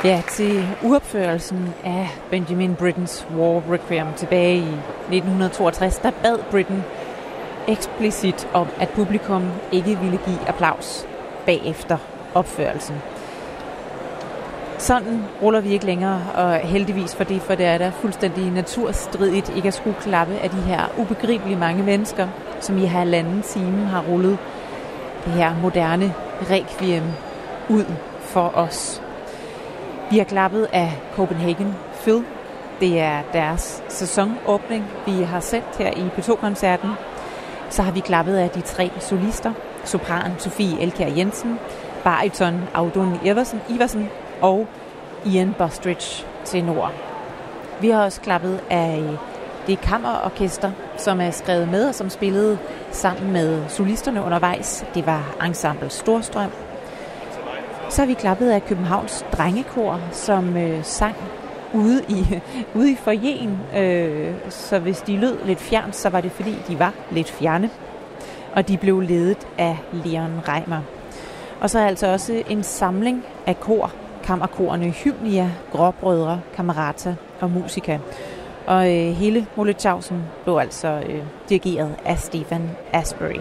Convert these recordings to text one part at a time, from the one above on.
Ja, til uopførelsen af Benjamin Brittens War Requiem tilbage i 1962, der bad Britten eksplicit om, at publikum ikke ville give applaus bagefter opførelsen. Sådan ruller vi ikke længere, og heldigvis for det er der fuldstændig naturstridigt ikke at skulle klappe af de her ubegribelige mange mennesker, som i halvanden time har rullet det her moderne requiem ud for os. Vi har klappet af Copenhagen Phil. Det er deres sæsonåbning, vi har sendt her i P2-koncerten. Så har vi klappet af de 3 solister. Sopran Sofie Elkjær Jensen, bariton Audun Iversen og Ian Bostridge tenor. Vi har også klappet af det kammerorkester, som er skrevet med og som spillede sammen med solisterne undervejs. Det var Ensemble Storstrøm. Så har vi klappet af Københavns Drengekor, som sang ude i foyeren. Så hvis de lød lidt fjernt, så var det fordi, de var lidt fjerne. Og de blev ledet af Leon Reimer. Og så er altså også en samling af kammerkorene Hymnia, Gråbrødre, Camerata og Musica. Og hele Molletjavsen blev altså dirigeret af Stefan Asbury.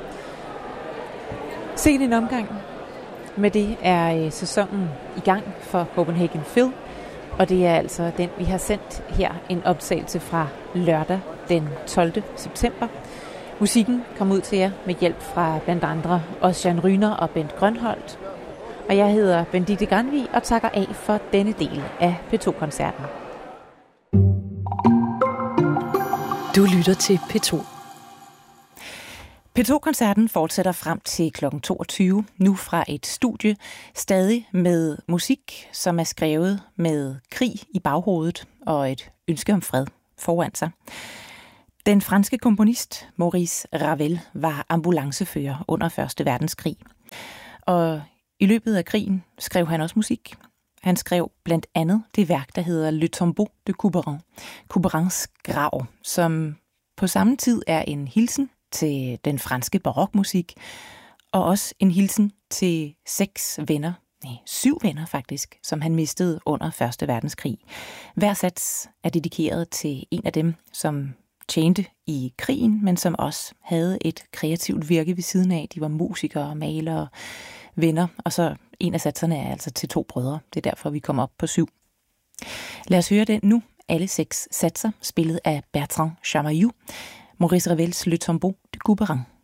Sen en omgang. Med det er sæsonen i gang for Copenhagen Phil, og det er altså den, vi har sendt her, en optagelse fra lørdag den 12. september. Musikken kom ud til jer med hjælp fra blandt andre Ossian Ryner og Bent Grønholdt. Og jeg hedder Benedikte Granvig og takker af for denne del af P2-koncerten. Du lytter til P2. P2-koncerten fortsætter frem til kl. 22, nu fra et studie, stadig med musik, som er skrevet med krig i baghovedet og et ønske om fred foran sig. Den franske komponist Maurice Ravel var ambulancefører under 1. verdenskrig, og i løbet af krigen skrev han også musik. Han skrev blandt andet det værk, der hedder Le Tombeau de Couperin, Couperins grav, som på samme tid er en hilsen til den franske barokmusik, og også en hilsen til 7 venner faktisk, som han mistede under 1. verdenskrig. Hver sats er dedikeret til en af dem, som tjente i krigen, men som også havde et kreativt virke ved siden af. De var musikere, malere, venner, og så en af satserne er altså til 2 brødre. Det er derfor, vi kommer op på 7. Lad os høre den nu. Alle 6 satser, spillet af Bertrand Chamayou, Maurice Ravels Le Tombeau de Couperin.